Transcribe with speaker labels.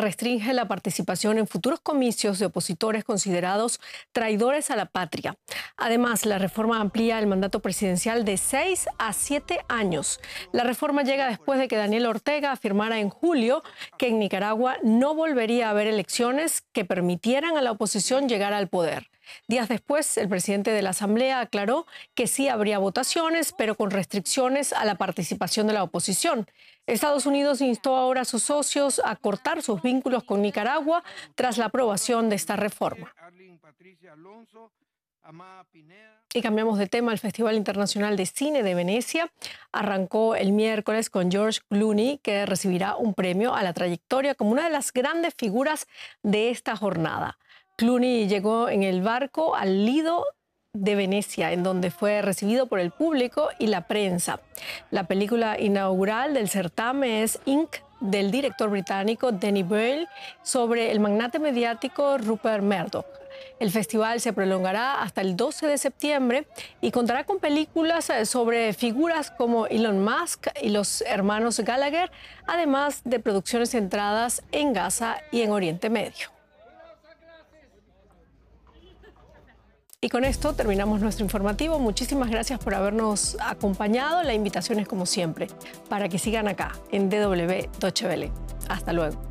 Speaker 1: restringe la participación en futuros comicios de opositores considerados traidores a la patria. Además, la reforma amplía el mandato presidencial de 6 a 7 años. La reforma llega después de que Daniel Ortega afirmara en julio que en Nicaragua no volvería a haber elecciones que permitieran a la oposición llegar al poder. Días después, el presidente de la Asamblea aclaró que sí habría votaciones, pero con restricciones a la participación de la oposición. Estados Unidos instó ahora a sus socios a cortar sus vínculos con Nicaragua tras la aprobación de esta reforma. Y cambiamos de tema. El Festival Internacional de Cine de Venecia arrancó el miércoles con George Clooney, que recibirá un premio a la trayectoria como una de las grandes figuras de esta jornada. Clooney llegó en el barco al Lido de Venecia, en donde fue recibido por el público y la prensa. La película inaugural del certamen es Inc., del director británico Danny Boyle, sobre el magnate mediático Rupert Murdoch. El festival se prolongará hasta el 12 de septiembre y contará con películas sobre figuras como Elon Musk y los hermanos Gallagher, además de producciones centradas en Gaza y en Oriente Medio. Y con esto terminamos nuestro informativo. Muchísimas gracias por habernos acompañado. La invitación es como siempre, para que sigan acá en DW Deutsche Welle. Hasta luego.